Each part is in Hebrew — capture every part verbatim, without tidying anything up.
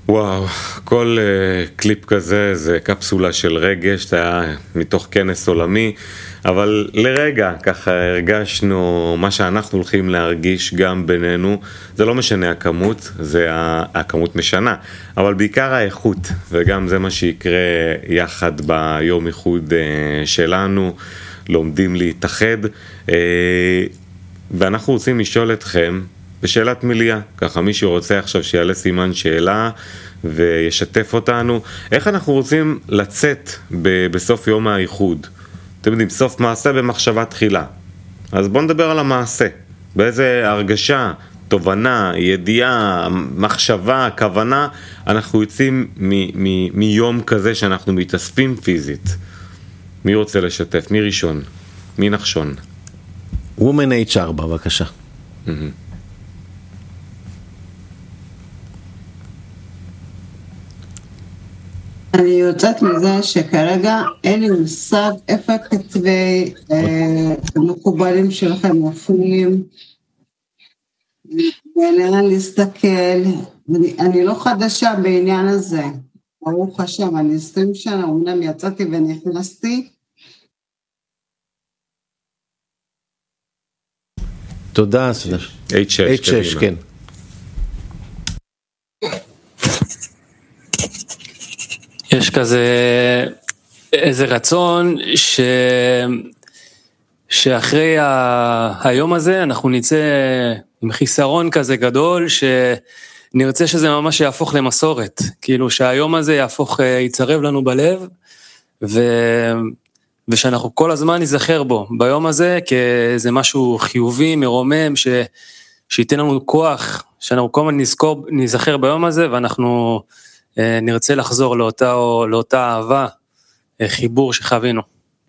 וואו, כל uh, קליפ כזה זה קפסולה של רגש, זה היה מתוך כנס עולמי, אבל לרגע ככה הרגשנו מה שאנחנו הולכים להרגיש גם בינינו, זה לא משנה הכמות, זה הכמות משנה, אבל בעיקר האיכות, וגם זה מה שיקרה יחד ביום איחוד uh, שלנו, לומדים להתאחד, uh, ואנחנו רוצים לשאול אתכם, בשאלת מיליה, ככה מישהו רוצה עכשיו שיעלה סימן שאלה וישתף אותנו, איך אנחנו רוצים לצאת ב- בסוף יום האיחוד? אתם יודעים, סוף מעשה במחשבה תחילה. אז בואו נדבר על המעשה. באיזה הרגשה, תובנה, ידיעה, מחשבה, כוונה, אנחנו יוצאים מ- מ- מיום כזה שאנחנו מתאספים פיזית. מי רוצה לשתף? מי ראשון? מי נחשון? וומן אייץ' ארבע, בבקשה. Mm-hmm. אני יוצאת מזה שכרגע אין לי מושג איפה כתבי מקובלים שלכם מופיעים, ואין להסתכל, אני לא חדשה בעניין הזה, ברוך השם, אני עשרים שנה, אמנם יצאתי ונכנסתי. תודה, אייץ' שש, כן. יש כזה איזה רצון ש... שאחרי ה... היום הזה אנחנו נצא עם חיסרון כזה גדול, שנרצה שזה ממש יהפוך למסורת, כאילו שהיום הזה יהפוך, יצרב לנו בלב, ו... ושאנחנו כל הזמן נזכר בו, ביום הזה כאיזה משהו חיובי, מרומם, ש... שייתן לנו כוח, שאנחנו כל הזמן נזכור, נזכר ביום הזה, ואנחנו נרצה לחזור לאותה, לאותה אהבה, חיבור שחווינו.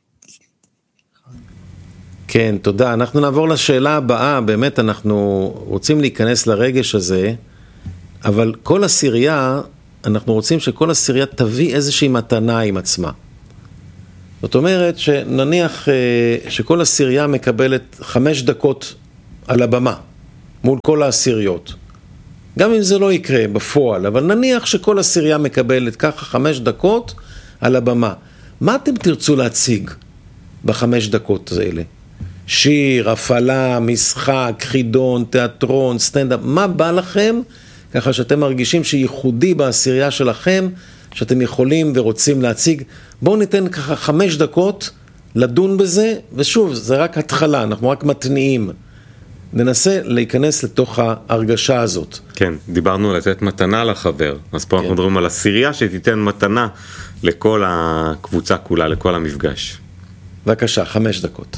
כן, תודה. אנחנו נעבור לשאלה הבאה, באמת אנחנו רוצים להיכנס לרגש הזה, אבל כל עשירייה, אנחנו רוצים שכל עשירייה תביא איזושהי מתנה עם עצמה. זאת אומרת שנניח שכל עשירייה מקבלת חמש דקות על הבמה, מול כל העשיריות. גם אם זה לא יקרה בפועל, אבל נניח שכל עשירייה מקבלת ככה חמש דקות על הבמה. מה אתם תרצו להציג בחמש דקות האלה? שיר, הפעלה, משחק, חידון, תיאטרון, סטנדאפ, מה בא לכם? ככה שאתם מרגישים שייחודי בעשירייה שלכם, שאתם יכולים ורוצים להציג. בואו ניתן ככה חמש דקות לדון בזה, ושוב, זה רק התחלה, אנחנו רק מתניעים. ננסה להיכנס לתוך ההרגשה הזאת. כן, דיברנו לתת מתנה לחבר, אז פה כן. אנחנו מדברים על עשירייה שתיתן מתנה לכל הקבוצה כולה, לכל המפגש. בבקשה, חמש דקות.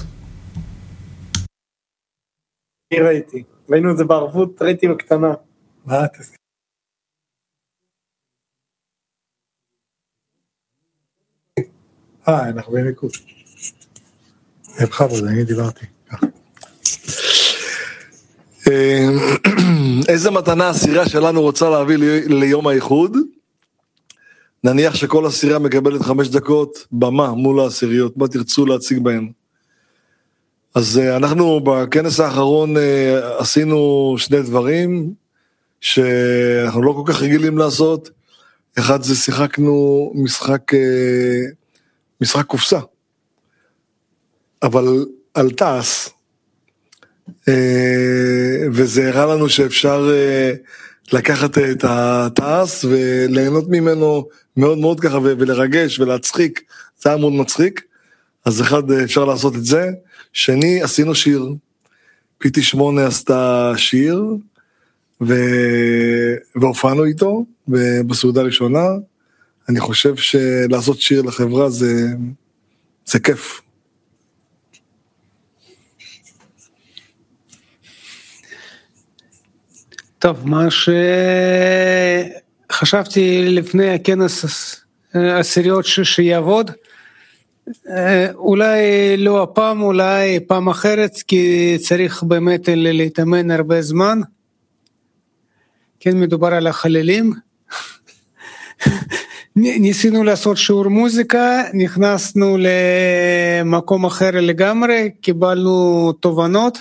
אני ראיתי, ראינו את זה בערבות, ראיתי בקטנה. מה את עושה? אה, אנחנו במיקוד. בכבוד, אני דיברתי. ככה. איזה מתנה העשירייה שלנו רוצה להביא ליום האיחוד? נניח שכל עשירייה מקבלת חמש דקות במה מול העשיריות, מה תרצו להציג בהן? אז אנחנו בכנס האחרון עשינו שני דברים שאנחנו לא כל כך רגילים לעשות. אחד זה שיחקנו משחק, משחק קופסה, אבל על טס, וזה הראה לנו שאפשר לקחת את הטס וליהנות ממנו מאוד מאוד ככה ולרגש ולהצחיק, זה היה מאוד מצחיק. אז אחד אפשר לעשות את זה. שני, עשינו שיר, פי טי שמונה עשתה שיר ו... והופענו איתו בסעודה ראשונה. אני חושב שלעשות שיר לחברה זה, זה כיף. טוב, מה שחשבתי לפני הכנס עשיריות שיעבוד, אולי לא הפעם, אולי פעם אחרת, כי צריך באמת להתאמן הרבה זמן. כן, מדובר על החללים. ניסינו לעשות שיעור מוזיקה, נכנסנו למקום אחר לגמרי, קיבלנו תובנות,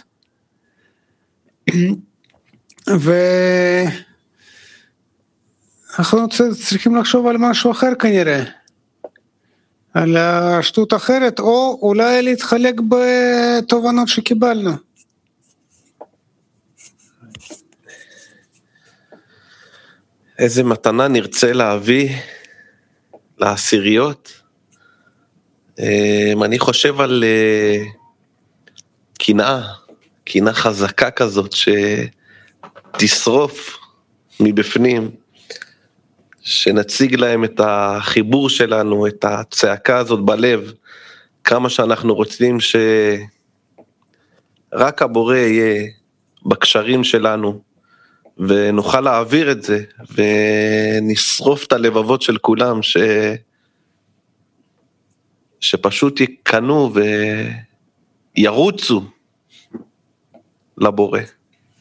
אנחנו צריכים לחשוב על משהו אחר כנראה, על השטות אחרת, או אולי להתחלק בתובנות שקיבלנו. איזה מתנה נרצה להביא לעשיריות? אני חושב על קנאה, קנאה חזקה כזאת שתשרוף מבפנים, שנציג להם את החיבור שלנו, את הצעקה הזאת בלב, כמה שאנחנו רוצים שרק הבורא יהיה בקשרים שלנו, ונוכל להעביר את זה, ונשרוף את הלבבות של כולם, ש... שפשוט יקנו וירוצו לבורא.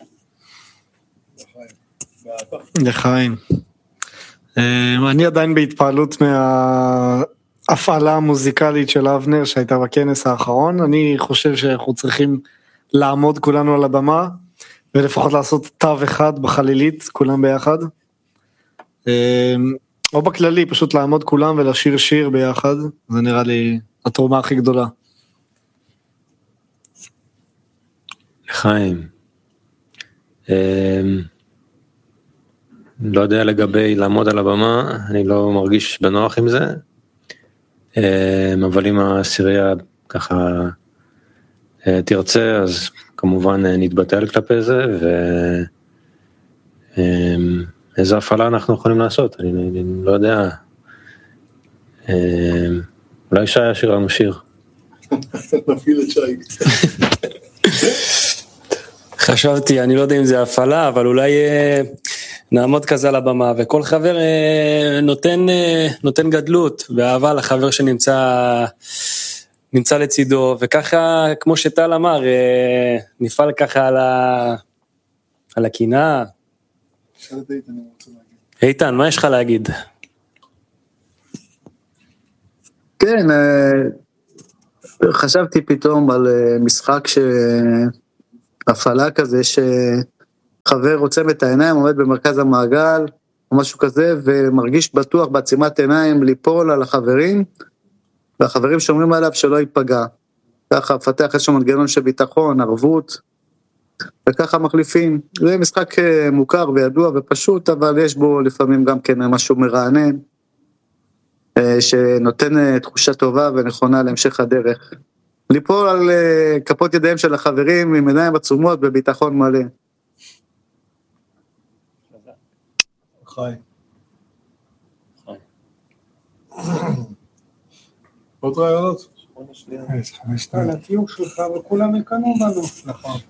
לחיים. אני עדיין בהתפעלות מההפעלה המוזיקלית של אבנר שהייתה בכנס האחרון. אני חושב שאנחנו צריכים לעמוד כולנו על הבמה, ולפחות לעשות תו אחד בחלילית, כולם ביחד. או בכללי, פשוט לעמוד כולם ולשיר שיר ביחד, זה נראה לי התרומה הכי גדולה. לחיים. לא יודע לגבי לעמוד על הבמה, אני לא מרגיש בנוח עם זה, אבל אם העשירייה ככה תרצה, אז כמובן נתבטל כלפי זה, ואיזו הפעלה אנחנו יכולים לעשות, אני, אני לא יודע, אולי שי ישיר לנו שיר. נפיל את שי. חשבתי, אני לא יודע אם זה הפעלה, אבל אולי נעמוד כזה על הבמה, וכל חבר נותן, נותן גדלות ואהבה לחבר שנמצא נמצא לצידו, וככה, כמו שטל אמר, נפעל ככה על, ה... על הקנאה. איתן, מה יש לך להגיד? כן, חשבתי פתאום על משחק שהפעלה כזה, שחבר עוצם את העיניים, עומד במרכז המעגל, או משהו כזה, ומרגיש בטוח בעצימת עיניים ליפול על החברים, והחברים שומרים עליו שלא ייפגע. ככה פתח איזשהו מנגנון של ביטחון, ערבות, וככה מחליפים. זה משחק מוכר וידוע ופשוט, אבל יש בו לפעמים גם כן משהו מרענן, שנותן תחושה טובה ונכונה להמשך הדרך. ליפול על כפות ידיהם של החברים עם עיניים עצומות בביטחון מלא. חי. עוד רעיונות? על הטיוב שלך וכולם יקנו בנו. נכון.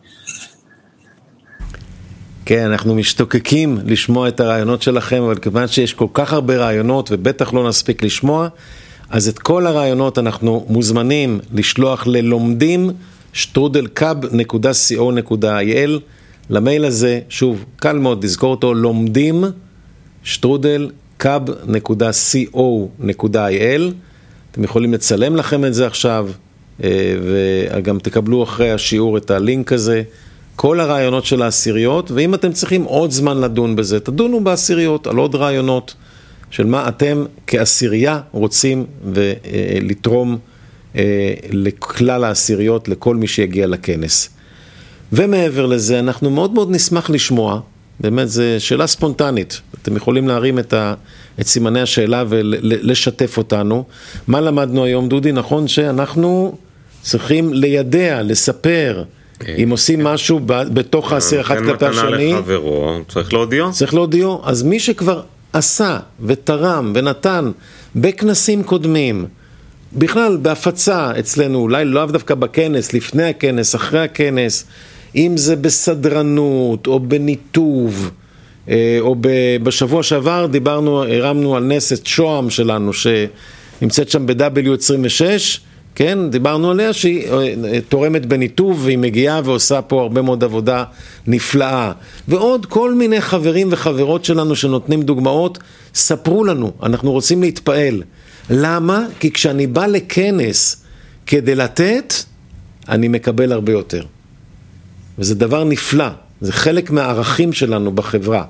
כן, אנחנו משתוקקים לשמוע את הרעיונות שלכם, אבל כיוון שיש כל כך הרבה רעיונות ובטח לא נספיק לשמוע, אז את כל הרעיונות אנחנו מוזמנים לשלוח ללומדים שטרודל קאב נקודה סי או נקודה איי אל. למייל הזה, שוב, קל מאוד לזכור אותו, לומדים שטרודל קאב נקודה סי או נקודה איי אל. אתם יכולים לצלם לכם את זה עכשיו, וגם תקבלו אחרי השיעור את הלינק הזה, כל הרעיונות של העשיריות, ואם אתם צריכים עוד זמן לדון בזה, תדונו בעשיריות על עוד רעיונות של מה אתם כעשירייה רוצים ולתרום לכלל העשיריות, לכל מי שיגיע לכנס. ומעבר לזה, אנחנו מאוד מאוד נשמח לשמוע, באמת זו שאלה ספונטנית, אתם יכולים להרים את, ה, את סימני השאלה ולשתף אותנו. מה למדנו היום, דודי? נכון שאנחנו צריכים לידע, לספר, אם עושים משהו בתוך העשיר אחד כלפי השני, מתנה לחברו, צריך להודיעו. צריך להודיעו. אז מי שכבר עשה ותרם ונתן בכנסים קודמים, בכלל בהפצה אצלנו, אולי לא דווקא בכנס, לפני הכנס, אחרי הכנס, אם זה בסדרנות או בניתוב, או בשבוע שעבר דיברנו, הרמנו על נס את שוהם שלנו שנמצאת שם ב-דאבליו עשרים ושש, כן, דיברנו עליה שהיא תורמת בניתוב והיא מגיעה ועושה פה הרבה מאוד עבודה נפלאה. ועוד כל מיני חברים וחברות שלנו שנותנים דוגמאות, ספרו לנו, אנחנו רוצים להתפעל. למה? כי כשאני בא לכנס כדי לתת, אני מקבל הרבה יותר. וזה דבר נפלא, זה חלק מהערכים שלנו בחברה.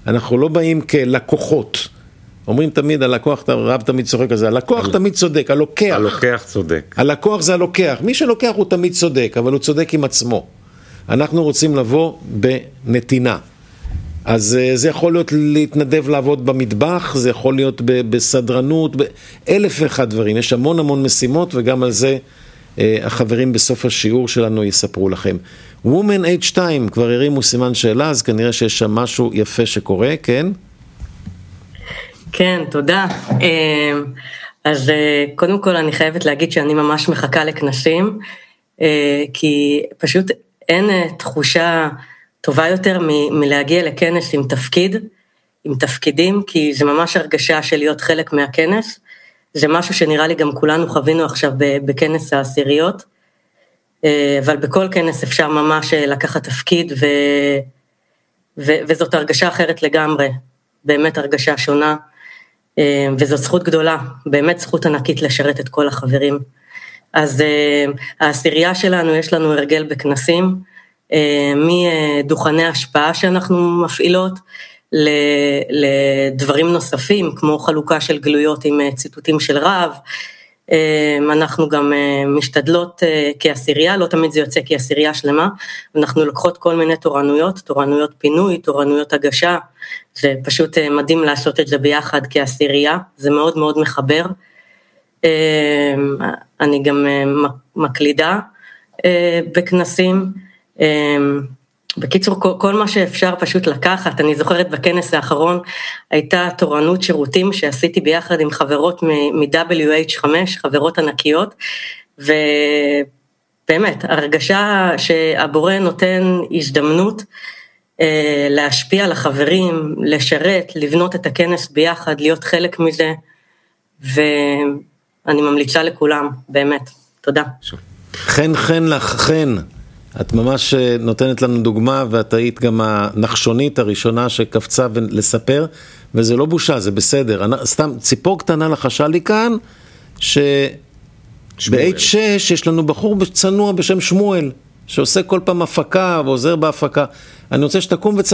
אנחנו לא באים כלקוחות. אומרים תמיד, הלקוח, הרב תמיד צוחק על זה, הלקוח תמיד צודק, הלוקח. הלוקח צודק. הלקוח זה הלוקח. מי שלוקח הוא תמיד צודק, אבל הוא צודק עם עצמו. אנחנו רוצים לבוא בנתינה. אז זה יכול להיות להתנדב לעבוד במטבח, זה יכול להיות בסדרנות, באלף ואחד דברים. יש המון המון משימות, וגם על זה החברים בסוף השיעור שלנו יספרו לכם. Women אייץ' שתיים, כבר הרימו סימן שאלה, אז כנראה שיש שם משהו יפה שקורה, כן? כן, תודה. אז קודם כל אני חייבת להגיד שאני ממש מחכה לכנסים, כי פשוט אין תחושה טובה יותר מ- מלהגיע לכנס עם תפקיד, עם תפקידים, כי זה ממש הרגשה של להיות חלק מהכנס. זה משהו שנראה לי גם כולנו חווינו עכשיו בכנס העשיריות, אבל בכל כנס אפשר ממש לקחת תפקיד, ו... ו... וזאת הרגשה אחרת לגמרי, באמת הרגשה שונה, וזאת זכות גדולה, באמת זכות ענקית לשרת את כל החברים. אז העשירייה שלנו, יש לנו הרגל בכנסים, מדוכני השפעה שאנחנו מפעילות, לדברים נוספים, כמו חלוקה של גלויות עם ציטוטים של רב, אנחנו גם משתדלות כעשירייה, לא תמיד זה יוצא כעשירייה שלמה, אנחנו לוקחות כל מיני תורנויות, תורנויות פינוי, תורנויות הגשה, זה פשוט מדהים לעשות את זה ביחד כעשירייה, זה מאוד מאוד מחבר, אני גם מקלידה בכנסים, בקיצור, כל, כל מה שאפשר פשוט לקחת, אני זוכרת בכנס האחרון, הייתה תורנות שירותים שעשיתי ביחד עם חברות מ-דאבליו אייץ' חמש, חברות ענקיות, ובאמת, הרגשה שהבורא נותן הזדמנות אה, להשפיע על החברים, לשרת, לבנות את הכנס ביחד, להיות חלק מזה, ואני ממליצה לכולם, באמת. תודה. חן חן לך חן. את ממש נותנת לנו דוגמה, ואת היית גם הנחשונית הראשונה שקפצה לספר, וזה לא בושה, זה בסדר. סתם ציפור קטנה לחשה לי כאן, שב-אייץ' שש יש לנו בחור צנוע בשם שמואל, שעושה כל פעם הפקה ועוזר בהפקה. אני רוצה שתקום וצפר.